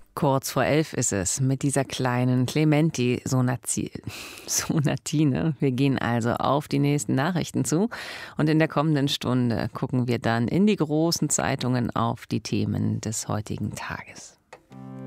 Kurz vor 11 ist es mit dieser kleinen Clementi-Sonatine. Wir gehen also auf die nächsten Nachrichten zu und in der kommenden Stunde gucken wir dann in die großen Zeitungen auf die Themen des heutigen Tages.